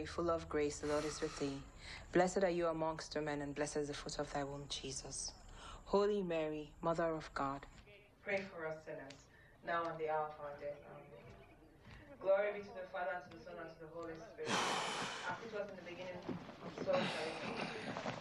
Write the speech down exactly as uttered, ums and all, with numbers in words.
full of grace, the Lord is with thee. Blessed are you amongst women, and blessed is the fruit of thy womb, Jesus. Holy Mary, Mother of God, pray for us sinners, now and the hour of our death. Amen. Glory be to the Father, and to the Son, and to the Holy Spirit, as it was in the beginning, so shall it be.